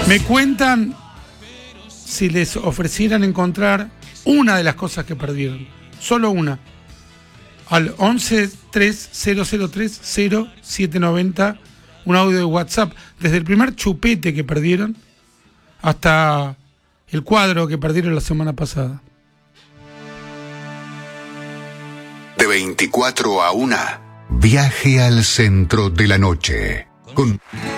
Me cuentan si les ofrecieran encontrar una de las cosas que perdieron, solo una, al 11 3003 0790, un audio de WhatsApp, desde el primer chupete que perdieron hasta el cuadro que perdieron la semana pasada. De 24 a 1, viaje al centro de la noche, con